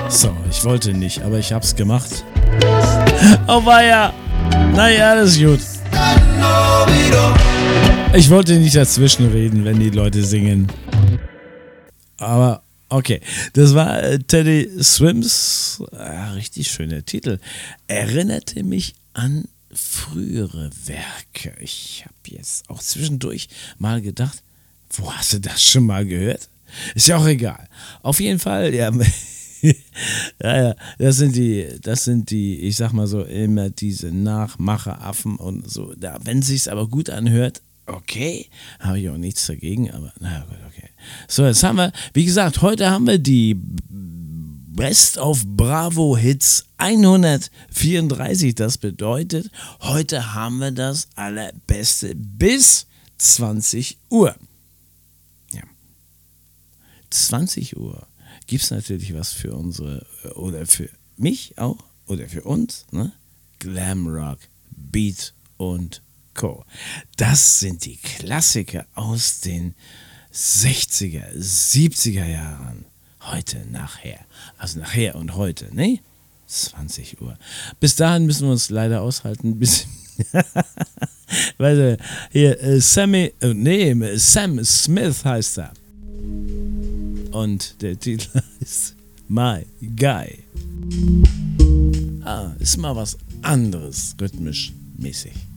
So, ich wollte nicht, aber ich hab's gemacht. Oh weia. Naja, das ist gut. Ich wollte nicht dazwischen reden, wenn die Leute singen. Aber okay, das war Teddy Swims, richtig schöner Titel. Erinnerte mich an frühere Werke. Ich habe jetzt auch zwischendurch mal gedacht, wo hast du das schon mal gehört? Ist ja auch egal. Auf jeden Fall, ja, ja, das sind die, ich sag mal so, immer diese Nachmacheraffen und so. Da, wenn es sich aber gut anhört, okay, habe ich auch nichts dagegen, aber naja, gut, okay. So, jetzt haben wir, wie gesagt, heute haben wir die Best of Bravo Hits 134. Das bedeutet, heute haben wir das Allerbeste bis 20 Uhr. Ja. 20 Uhr gibt es natürlich was für unsere, oder für mich auch, oder für uns, ne? Glamrock, Beat und Co. Das sind die Klassiker aus den 60er, 70er Jahren. Heute, nachher. Also nachher und heute, ne? 20 Uhr. Bis dahin müssen wir uns leider aushalten, bis weil hier Sam Smith heißt er. Und der Titel ist My Guy. Ist mal was anderes, rhythmisch mäßig.